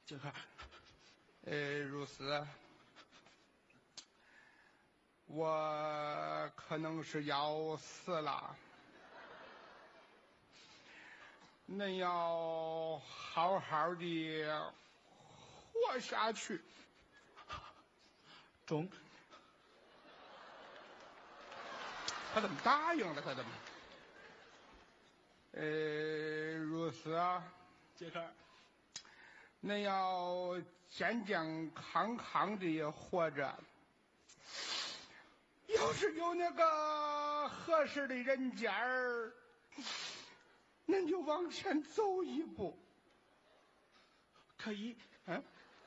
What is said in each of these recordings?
杰克， 如斯，我可能是要死了，恁要好好的活下去。 中。 他怎么答应了？他怎么？如斯啊， 杰克， 恁要健健康康的活着。要是有那个合适的人家儿，恁就往前走一步。 可以。 嗯，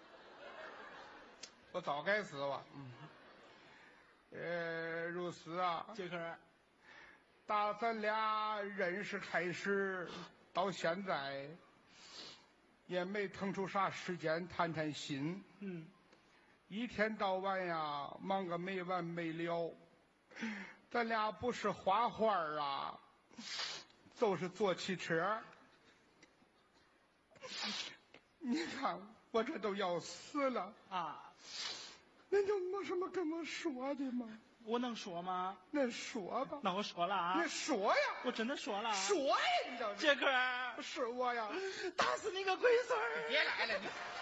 我早该死了。如斯啊， 杰克， 打咱俩认识开始到现在，也没腾出啥时间谈谈心。一天到晚呀，忙个没完没了。咱俩不是画画啊，就是坐汽车。你看我这都要死了啊！ 恁就没什么跟我说的吗？ 我能说吗？ 恁说吧。 那我说了啊！ 你说呀！ 我真的说了。 说呀！你倒是。 杰克， 是我呀！ 打死你个龟孙儿！ 别来了你。